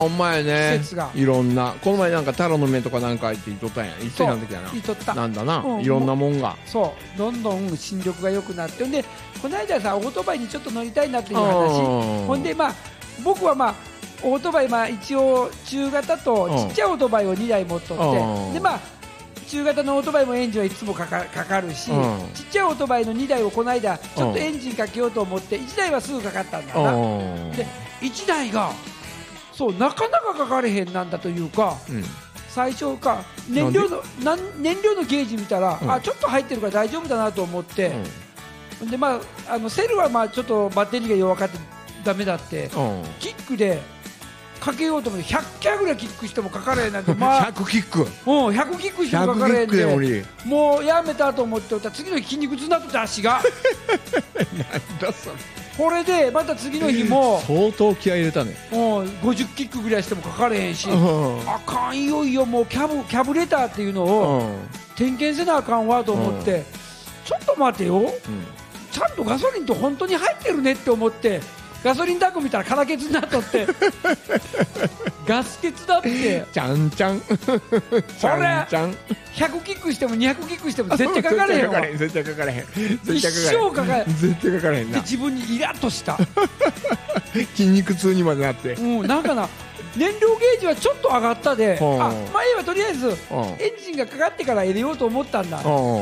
ほんまやね。 季節がいろんなこの前なんかタラの芽とかなんかって言っとったんや。いつなん時やな。 言いとった。 なんだな、 うん、 いろんなもんが。 そうどんどん新緑が良くなってんで、この間さオートバイにちょっと乗りたいなっていう話。ほんでまあ僕はまあオートバイ、まあ一応中型とちっちゃいオートバイを2台持っとって、でまあ中型のオートバイもエンジンはいつもかかるし、ちっちゃいオートバイの2台をこの間ちょっとエンジンかけようと思って1台はすぐかかったんだな。で1台がそうなかなかかかれへんなんだというか、最初か燃料のゲージ見たら、あちょっと入ってるから大丈夫だなと思って、でまあセルはまあちょっとバッテリーが弱かってダメだって、キックでかけようと思って100キャぐらいキックしてもかかれへんなんて、まあ、 100キック 100キックしてもかかれへんで、もうやめたと思っておったら次の日筋肉痛になってた足がなんだそれ。これでまた次の日も相当気合い入れたね。 50キックぐらいしてもかかれへんし、あかん、いよいよもうキャブレターっていうのを点検せなあかんわと思って、ちょっと待てよ、ちゃんとガソリンと本当に入ってるねって思ってガソリンタンク見たら空欠になっとってガス欠だって、 ちゃんちゃんこれ100キックしても200キックしても絶対かかれへんわ。 絶対かかれへん。 一生かかれへん。 絶対かかれへんな。 で自分にイラッとした筋肉痛にまでなって、 なんかな燃料ゲージはちょっと上がったで、前はとりあえずエンジンがかかってから入れようと思ったんだ。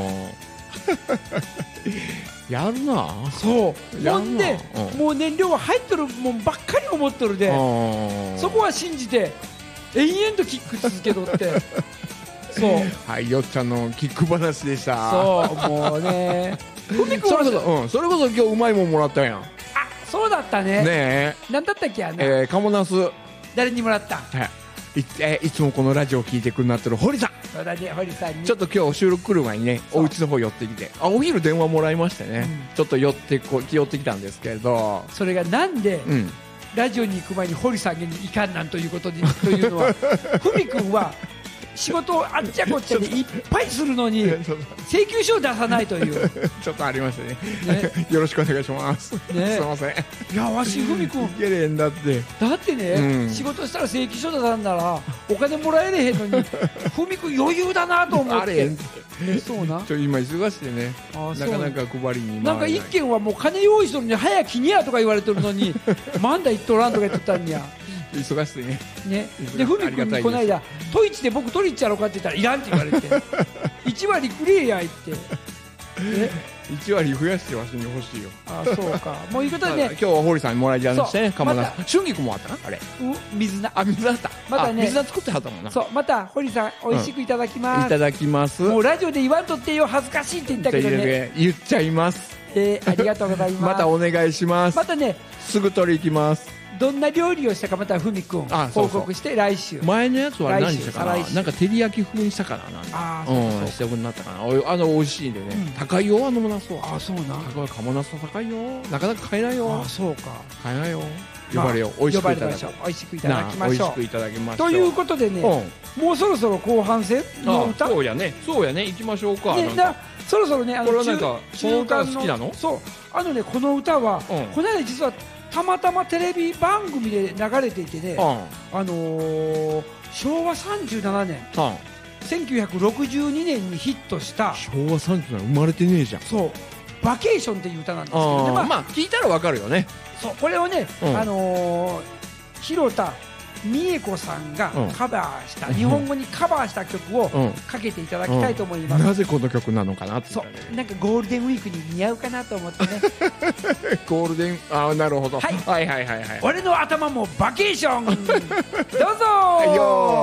やるな。 そうほんでもう燃料は入ってるもんばっかり思っとるで、そこは信じて延々とキック続けとってそうはい、よっちゃんのキック話でした。 そうもうねふみくんはそれこそ今日うまいもんもらったやん。 そうだったね。 ねえ何だったっけカモナス。 誰にもらった？ いつもこのラジオを聞いてくんなってる堀さん。 そうだね、堀さんにちょっと今日収録来る前にね、お家の方寄ってきて、お昼電話もらいましてね、ちょっと寄ってきたんですけれど、 それがなんで、ラジオに行く前に堀さんにいかんなんということにというのはふみくんは仕事をあっちゃこっちゃでいっぱいするのに請求書を出さないというちょっとありましてねよろしくお願いします。すいません。 いやわしふみくんいけれんだってね、仕事したら請求書出さんならお金もらえれへんのにふみくん余裕だなと思って。そうな今忙しくてね、なかなか配りになんか一件はもう金用意しとるのに早く来にやとか言われてるのにまんだ言っとらんとか言ってたんや。 忙しいね。 でふみくんにこの間トイチで僕取り行っちゃろうかって言ったらいらんって言われて1割くれやいって 1割増やしてわしに欲しいよ。 そうかもう言い方でね、 今日は堀さんにもらいじゃんしてね。春菊もあったなあれ。 水菜。 水菜あった。 またね水菜作ってはったもんな。 そうまた堀さん美味しくいただきます。 いただきます。 もうラジオで言わんとってよ恥ずかしいって言ったけどね。 言っちゃいます。 ありがとうございます。 またお願いします。 またねすぐ取り行きます。 どんな料理をしたかまたふみくん報告して来週。 前のやつは何したかな。なんか照り焼き風にしたかな。してくになったかな。美味しいんでね。高いよもなすは。そうな。カモナス高いよ。なかなか買えないよ。そうか。買えないよ。呼ばれよ。美味しくいただきましょう。美味しくいただきましょう。美味しくいただきましょう。ということでね、もうそろそろ後半戦の歌。そうやね。行きましょうか。そろそろねこれはなんかこの歌好きなの？ そうこの歌はこの間実はたまたまテレビ番組で流れていてね、昭和37年、1962年にヒットした昭和37年生まれてねえじゃん。 そうバケーションっていう歌なんですけど、 まあ聞いたらわかるよね。 そうこれをね、広田美恵子さんがカバーした、日本語にカバーした曲をかけていただきたいと思います。 なぜこの曲なのかなって。 そうなんかゴールデンウィークに似合うかなと思ってねゴールデンなるほど。はいはいはいはい。 俺の頭もバケーションどうぞ